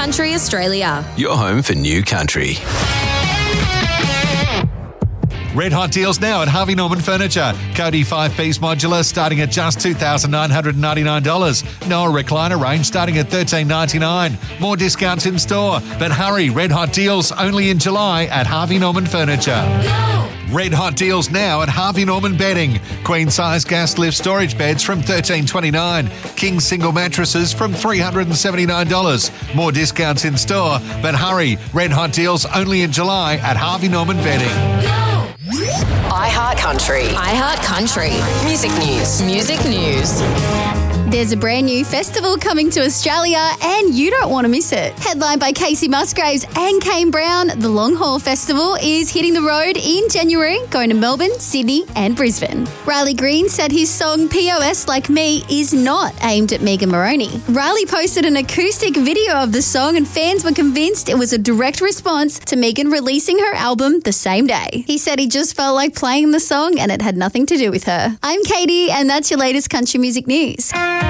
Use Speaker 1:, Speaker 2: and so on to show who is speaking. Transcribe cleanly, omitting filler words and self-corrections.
Speaker 1: Country Australia.
Speaker 2: Your home for new country.
Speaker 3: Red hot deals now at Harvey Norman Furniture. Cody 5-piece modular starting at just $2,999. Noah recliner range starting at $1,399. More discounts in store. But hurry, red hot deals only in July at Harvey Norman Furniture. Red hot deals now at Harvey Norman Bedding. Queen size gas lift storage beds from $1,329. King single mattresses from $379. More discounts in store. But hurry, red hot deals only in July at Harvey Norman Bedding.
Speaker 1: iHeart Country. iHeart Country. Music news. Music news.
Speaker 4: There's a brand new festival coming to Australia and you don't want to miss it. Headlined by Casey Musgraves and Kane Brown, the Long Haul Festival is hitting the road in January, going to Melbourne, Sydney and Brisbane. Riley Green said his song POS Like Me is not aimed at Megan Moroney. Riley posted an acoustic video of the song and fans were convinced it was a direct response to Megan releasing her album the same day. He said he just felt like playing the song and it had nothing to do with her. I'm Katie and that's your latest country music news.